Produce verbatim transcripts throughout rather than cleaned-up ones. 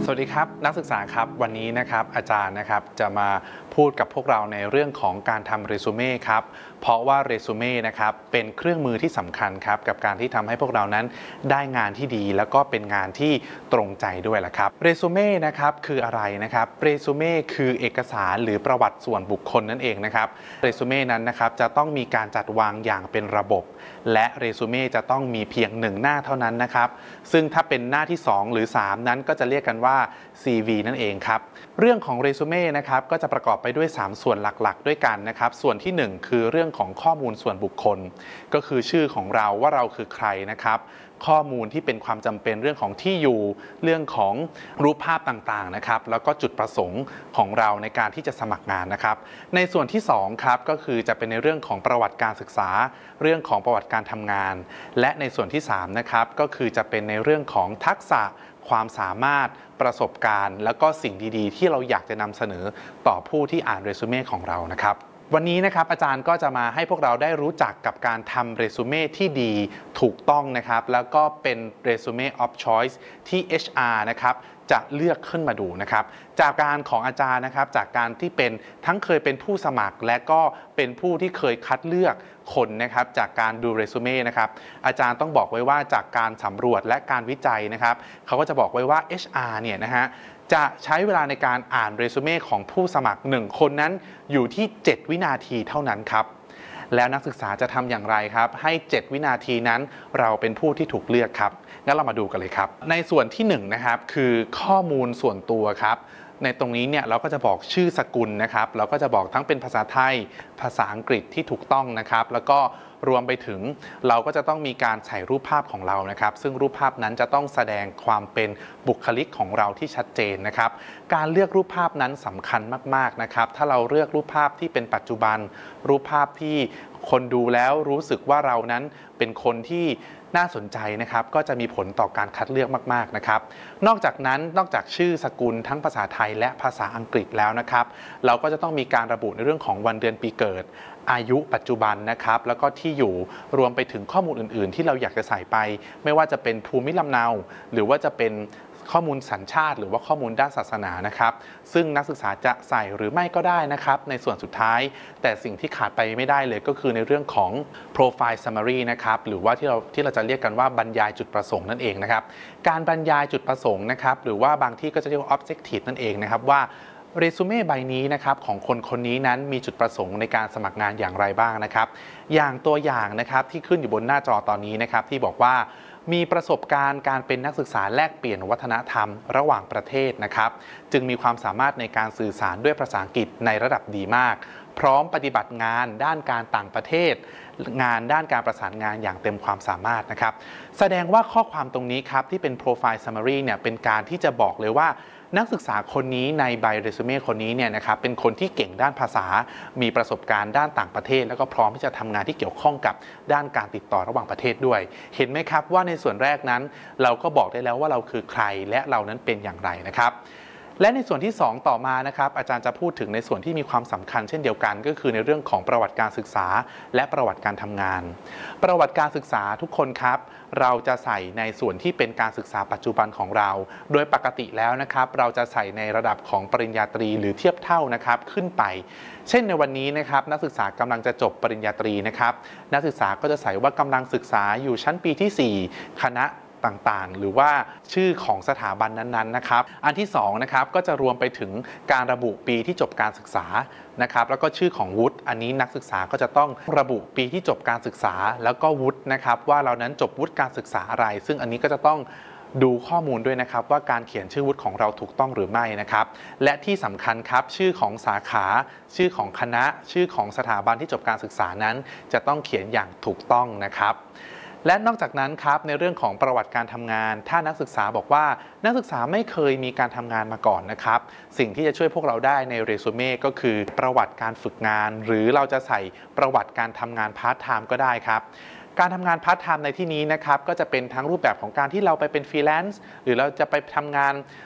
สวัสดีครับนักศึกษาครับวันนี้นะครับอาจารย์นะครับจะมาพูดกับพวกเราในเรื่องของการทำเรซูเม่ครับเพราะว่าเรซูเม่นะครับเป็นเครื่องมือที่สำคัญครับกับการที่ทำให้พวกเรานั้นได้งานที่ดีแล้วก็เป็นงานที่ตรงใจด้วยแหละครับเรซูเม่นะครับคืออะไรนะครับเรซูเม่คือเอกสารหรือประวัติส่วนบุคคลนั่นเองนะครับเรซูเม่นั้นนะครับจะต้องมีการจัดวางอย่างเป็นระบบและเรซูเม่จะต้องมีเพียงหนึ่งหน้าเท่านั้นนะครับซึ่งถ้าเป็นหน้าที่สองหรือสามนั้นก็จะเรียกกันว่า ซี วี นั่นเองครับเรื่องของเรซูเม่นะครับก็จะประกอบไปด้วยสามส่วนหลักๆด้วยกันนะครับส่วนที่หนึ่งคือเรื่องของข้อมูลส่วนบุคคลก็คือชื่อของเราว่าเราคือใครนะครับข้อมูลที่เป็นความจำเป็นเรื่องของที่อยู่เรื่องของรูปภาพต่างๆนะครับแล้วก็จุดประสงค์ของเราในการที่จะสมัครงานนะครับในส่วนที่สองครับก็คือจะเป็นในเรื่องของประวัติการศึกษาเรื่องของประวัติการทำงานและในส่วนที่สามนะครับก็คือจะเป็นในเรื่องของทักษะความสามารถประสบการณ์แล้วก็สิ่งดีๆที่เราอยากจะนำเสนอต่อผู้ที่อ่านเรซูเม่ของเรานะครับวันนี้นะครับอาจารย์ก็จะมาให้พวกเราได้รู้จักกับการทำเรซูเม่ที่ดีถูกต้องนะครับแล้วก็เป็นเรซูเม่ of choice ที่ เอช อาร์ นะครับจะเลือกขึ้นมาดูนะครับจากการของอาจารย์นะครับจากการที่เป็นทั้งเคยเป็นผู้สมัครและก็เป็นผู้ที่เคยคัดเลือกคนนะครับจากการดูเรซูเม่นะครับอาจารย์ต้องบอกไว้ว่าจากการสำรวจและการวิจัยนะครับเขาก็จะบอกไว้ว่า เอช อาร์ เนี่ยนะฮะจะใช้เวลาในการอ่านเรซูเม่ของผู้สมัครหนึ่งคนนั้นอยู่ที่เจ็ดวินาทีเท่านั้นครับแล้วนักศึกษาจะทำอย่างไรครับให้เจ็ดวินาทีนั้นเราเป็นผู้ที่ถูกเลือกครับงั้นเรามาดูกันเลยครับในส่วนที่หนึ่งนะครับคือข้อมูลส่วนตัวครับในตรงนี้เนี่ยเราก็จะบอกชื่อสกุลนะครับเราก็จะบอกทั้งเป็นภาษาไทยภาษาอังกฤษที่ถูกต้องนะครับแล้วก็รวมไปถึงเราก็จะต้องมีการใส่รูปภาพของเรานะครับซึ่งรูปภาพนั้นจะต้องแสดงความเป็นบุคลิกของเราที่ชัดเจนนะครับการเลือกรูปภาพนั้นสำคัญมากๆนะครับถ้าเราเลือกรูปภาพที่เป็นปัจจุบันรูปภาพที่คนดูแล้วรู้สึกว่าเรานั้นเป็นคนที่น่าสนใจนะครับก็จะมีผลต่อการคัดเลือกมากๆนะครับนอกจากนั้นนอกจากชื่อสกุลทั้งภาษาไทยและภาษาอังกฤษแล้วนะครับเราก็จะต้องมีการระบุในเรื่องของวันเดือนปีเกิดอายุปัจจุบันนะครับแล้วก็ที่อยู่รวมไปถึงข้อมูลอื่นๆที่เราอยากจะใส่ไปไม่ว่าจะเป็นภูมิลำเนาหรือว่าจะเป็นข้อมูลสัญชาติหรือว่าข้อมูลด้านศาสนานะครับซึ่งนักศึกษาจะใส่หรือไม่ก็ได้นะครับในส่วนสุดท้ายแต่สิ่งที่ขาดไปไม่ได้เลยก็คือในเรื่องของ profile summary นะครับหรือว่าที่เราที่เราจะเรียกกันว่าบรรยายจุดประสงค์นั่นเองนะครับการบรรยายจุดประสงค์นะครับหรือว่าบางที่ก็จะเรียกว่า objective นั่นเองนะครับว่าเรซูเม่ใบนี้นะครับของคนคนนี้นั้นมีจุดประสงค์ในการสมัครงานอย่างไรบ้างนะครับอย่างตัวอย่างนะครับที่ขึ้นอยู่บนหน้าจอตอนนี้นะครับที่บอกว่ามีประสบการณ์การเป็นนักศึกษาแลกเปลี่ยนวัฒนธรรมระหว่างประเทศนะครับจึงมีความสามารถในการสื่อสารด้วยภาษาอังกฤษในระดับดีมากพร้อมปฏิบัติงานด้านการต่างประเทศงานด้านการประสานงานอย่างเต็มความสามารถนะครับแสดงว่าข้อความตรงนี้ครับที่เป็น profile summary เนี่ยเป็นการที่จะบอกเลยว่านักศึกษาคนนี้ในใบเรซูเม่คนนี้เนี่ยนะครับเป็นคนที่เก่งด้านภาษามีประสบการณ์ด้านต่างประเทศแล้วก็พร้อมที่จะทำงานที่เกี่ยวข้องกับด้านการติดต่อระหว่างประเทศด้วยเห็นไหมครับว่าในส่วนแรกนั้นเราก็บอกได้แล้วว่าเราคือใครและเรานั้นเป็นอย่างไรนะครับและในส่วนที่สองต่อมานะครับอาจารย์จะพูดถึงในส่วนที่มีความสำคัญเช่นเดียวกันก็คือในเรื่องของประวัติการศึกษาและประวัติการทำงานประวัติการศึกษาทุกคนครับเราจะใส่ในส่วนที่เป็นการศึกษาปัจจุบันของเราโดยปกติแล้วนะครับเราจะใส่ในระดับของปริญญาตรีหรือเทียบเท่านะครับขึ้นไปเช่นในวันนี้นะครับนักศึกษากำลังจะจบปริญญาตรีนะครับนักศึกษาก็จะใส่ว่ากำลังศึกษาอยู่ชั้นปีที่สี่คณะต่างๆหรือว่าชื่อของสถาบันนั้นๆนะครับอันที่สองนะครับก็จะรวมไปถึงการระบุปีที่จบการศึกษานะครับแล้วก็ชื่อของวุฒิอันนี้นักศึกษาก็จะต้องระบุปีที่จบการศึกษาแล้วก็วุฒินะครับว่าเรานั้นจบวุฒิการศึกษาอะไรซึ่งอันนี้ก็จะต้องดูข้อมูลด้วยนะครับว่าการเขียนชื่อวุฒิของเราถูกต้องหรือไม่นะครับและที่สำคัญครับชื่อของสาขาชื่อของคณะชื่อของสถาบันที่จบการศึกษานั้นจะต้องเขียนอย่างถูกต้องนะครับและนอกจากนั้นครับในเรื่องของประวัติการทำงานถ้านักศึกษาบอกว่านักศึกษาไม่เคยมีการทำงานมาก่อนนะครับสิ่งที่จะช่วยพวกเราได้ในเรซูเม่ก็คือประวัติการฝึกงานหรือเราจะใส่ประวัติการทำงานพาร์ทไทม์ก็ได้ครับการทำงานพาร์ทไทม์ในที่นี้นะครับก็จะเป็นทั้งรูปแบบของการที่เราไปเป็นฟรีแลนซ์หรือเราจะไปทำงาน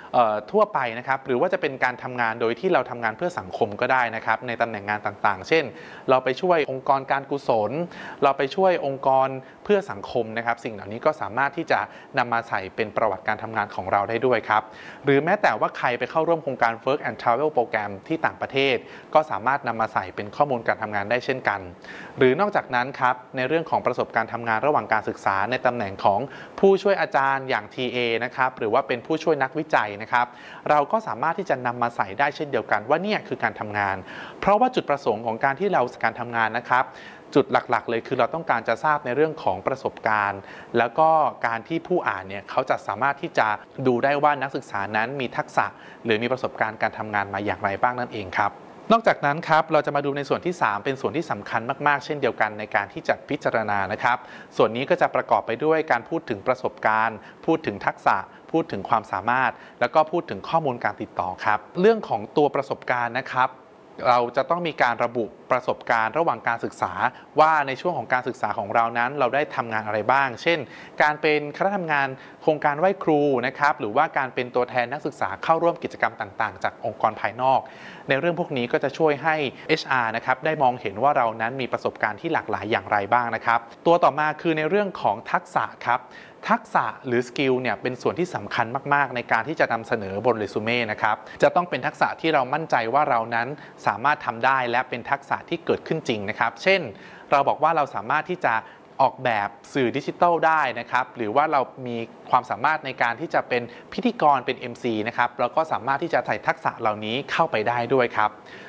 ทั่วไปนะครับหรือว่าจะเป็นการทำงานโดยที่เราทำงานเพื่อสังคมก็ได้นะครับในตำแหน่งงานต่างๆเช่นเราไปช่วยองค์กรการกุศลเราไปช่วยองค์กรเพื่อสังคมนะครับสิ่งเหล่านี้ก็สามารถที่จะนำมาใส่เป็นประวัติการทำงานของเราได้ด้วยครับหรือแม้แต่ว่าใครไปเข้าร่วมโครงการ Work and Travel โปรแกรมที่ต่างประเทศก็สามารถนำมาใส่เป็นข้อมูลการทำงานได้เช่นกันหรือนอกจากนั้นครับในเรื่องของประสบการณ์ทำงานระหว่างการศึกษาในตำแหน่งของผู้ช่วยอาจารย์อย่าง ที เอ นะครับหรือว่าเป็นผู้ช่วยนักวิจัยนะครับเราก็สามารถที่จะนำมาใส่ได้เช่นเดียวกันว่าเนี่ยคือการทำงานเพราะว่าจุดประสงค์ของการที่เราการทำงานนะครับจุดหลักๆเลยคือเราต้องการจะทราบในเรื่องของประสบการณ์แล้วก็การที่ผู้อ่านเนี่ยเขาจะสามารถที่จะดูได้ว่านักศึกษานั้นมีทักษะหรือมีประสบการณ์การทำงานมาอย่างไรบ้างนั่นเองครับนอกจากนั้นครับเราจะมาดูในส่วนที่สามเป็นส่วนที่สำคัญมากๆเช่นเดียวกันในการที่จะพิจารณานะครับส่วนนี้ก็จะประกอบไปด้วยการพูดถึงประสบการณ์พูดถึงทักษะพูดถึงความสามารถแล้วก็พูดถึงข้อมูลการติดต่อครับเรื่องของตัวประสบการณ์นะครับเราจะต้องมีการระบุประสบการณ์ระหว่างการศึกษาว่าในช่วงของการศึกษาของเรานั้นเราได้ทำงานอะไรบ้างเช่นการเป็นคณะทำงานโครงการไหว้ครูนะครับหรือว่าการเป็นตัวแทนนักศึกษาเข้าร่วมกิจกรรมต่างๆจากองค์กรภายนอกในเรื่องพวกนี้ก็จะช่วยให้ เอช อาร์ นะครับได้มองเห็นว่าเรานั้นมีประสบการณ์ที่หลากหลายอย่างไรบ้างนะครับตัวต่อมาคือในเรื่องของทักษะครับทักษะหรือสกิลเนี่ยเป็นส่วนที่สำคัญมากๆในการที่จะนำเสนอบนเรซูเม่นะครับจะต้องเป็นทักษะที่เรามั่นใจว่าเรานั้นสามารถทำได้และเป็นทักษะที่เกิดขึ้นจริงนะครับเช่นเราบอกว่าเราสามารถที่จะออกแบบสื่อดิจิทัลได้นะครับหรือว่าเรามีความสามารถในการที่จะเป็นพิธีกรเป็น เอ็ม ซี นะครับแล้วก็สามารถที่จะใส่ทักษะเหล่านี้เข้าไปได้ด้วยครับ